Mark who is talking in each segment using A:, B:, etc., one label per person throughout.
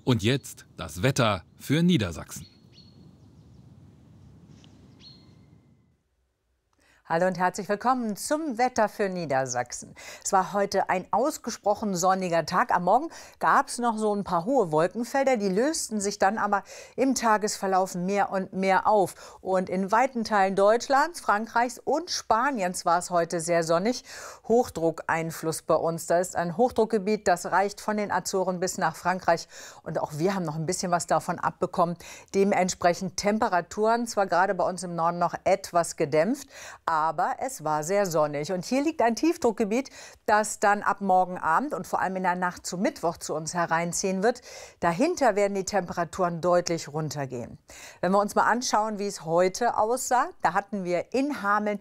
A: Und jetzt das Wetter für Niedersachsen.
B: Hallo und herzlich willkommen zum Wetter für Niedersachsen. Es war heute ein ausgesprochen sonniger Tag. Am Morgen gab es noch so ein paar hohe Wolkenfelder, die lösten sich dann aber im Tagesverlauf mehr und mehr auf. Und in weiten Teilen Deutschlands, Frankreichs und Spaniens war es heute sehr sonnig. Hochdruckeinfluss bei uns. Da ist ein Hochdruckgebiet, das reicht von den Azoren bis nach Frankreich. Und auch wir haben noch ein bisschen was davon abbekommen. Dementsprechend Temperaturen, zwar gerade bei uns im Norden noch etwas gedämpft, aber es war sehr sonnig. Und hier liegt ein Tiefdruckgebiet, das dann ab morgen Abend und vor allem in der Nacht zu Mittwoch zu uns hereinziehen wird. Dahinter werden die Temperaturen deutlich runtergehen. Wenn wir uns mal anschauen, wie es heute aussah, da hatten wir in Hameln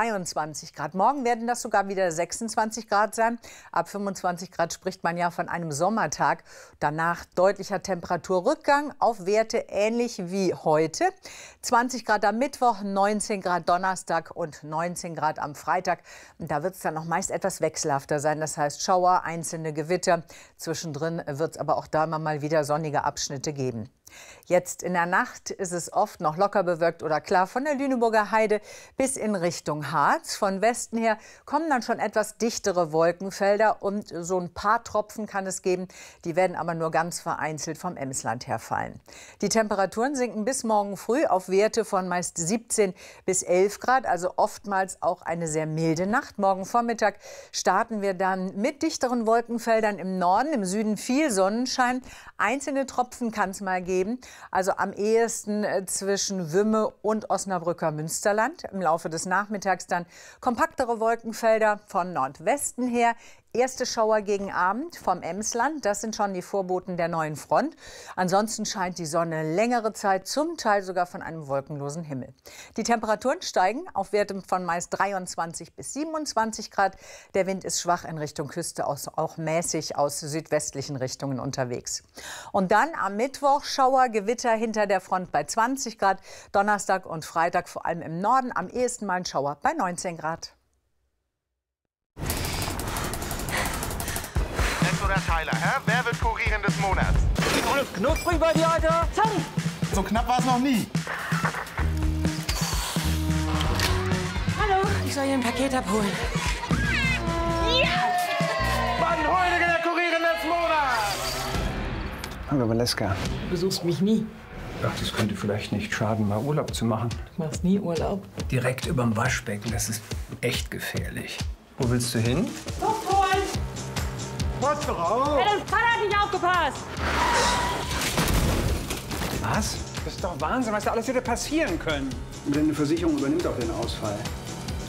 B: 22 Grad. Morgen werden das sogar wieder 26 Grad sein. Ab 25 Grad spricht man ja von einem Sommertag. Danach deutlicher Temperaturrückgang auf Werte ähnlich wie heute. 20 Grad am Mittwoch, 19 Grad Donnerstag und 19 Grad am Freitag. Und da wird es dann noch meist etwas wechselhafter sein. Das heißt Schauer, einzelne Gewitter. Zwischendrin wird es aber auch da immer mal wieder sonnige Abschnitte geben. Jetzt in der Nacht ist es oft noch locker bewölkt oder klar von der Lüneburger Heide bis in Richtung Harz. Von Westen her kommen dann schon etwas dichtere Wolkenfelder und so ein paar Tropfen kann es geben. Die werden aber nur ganz vereinzelt vom Emsland her fallen. Die Temperaturen sinken bis morgen früh auf Werte von meist 17 bis 11 Grad, also oftmals auch eine sehr milde Nacht. Morgen Vormittag starten wir dann mit dichteren Wolkenfeldern im Norden, im Süden viel Sonnenschein. Einzelne Tropfen kann es mal geben. Also am ehesten zwischen Wümme und Osnabrücker Münsterland. Im Laufe des Nachmittags dann kompaktere Wolkenfelder von Nordwesten her. Erste Schauer gegen Abend vom Emsland. Das sind schon die Vorboten der neuen Front. Ansonsten scheint die Sonne längere Zeit, zum Teil sogar von einem wolkenlosen Himmel. Die Temperaturen steigen auf Werte von meist 23 bis 27 Grad. Der Wind ist schwach in Richtung Küste, auch mäßig aus südwestlichen Richtungen unterwegs. Und dann am Mittwoch Schauer, Gewitter hinter der Front bei 20 Grad. Donnerstag und Freitag vor allem im Norden am ehesten mal ein Schauer bei 19 Grad.
C: Oder Tyler, wer wird Kurieren des Monats?
D: Alles knusprig bei dir, Alter?
C: Sorry. So knapp war es noch nie.
D: Hallo, ich soll hier ein Paket abholen.
C: Ja! Wann heute der Kurieren des Monats?
E: Hallo Valeska.
D: Du besuchst mich nie.
E: Ach, das könnte vielleicht nicht schaden, mal Urlaub zu machen.
D: Du machst nie Urlaub.
E: Direkt überm Waschbecken, das ist echt gefährlich. Wo willst du hin?
D: Luft holen!
C: Was drauf?
D: Dein Vater hat nicht aufgepasst!
E: Was?
F: Das ist doch Wahnsinn, was da alles hätte passieren können.
E: Deine Versicherung übernimmt auch den Ausfall.